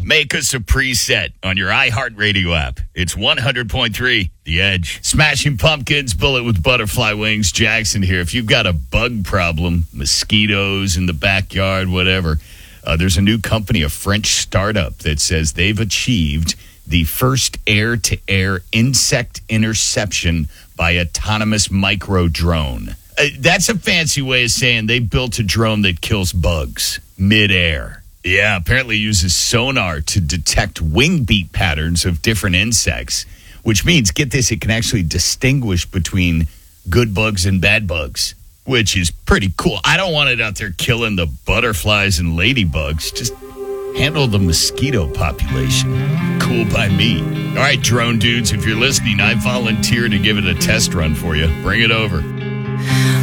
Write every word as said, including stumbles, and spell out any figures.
Make us a preset on your iHeartRadio app. It's one hundred point three The Edge. Smashing Pumpkins, Bullet with Butterfly Wings. Jackson here. If you've got a bug problem, mosquitoes in the backyard, whatever, uh, there's a new company, a French startup, that says they've achieved the first air-to-air insect interception by autonomous micro-drone. Uh, that's a fancy way of saying they built a drone that kills bugs mid-air. Yeah, apparently uses sonar to detect wing beat patterns of different insects, which means, get this, it can actually distinguish between good bugs and bad bugs, which is pretty cool. I don't want it out there killing the butterflies and ladybugs. Just handle the mosquito population. Cool by me. All right, drone dudes, if you're listening, I volunteer to give it a test run for you. Bring it over.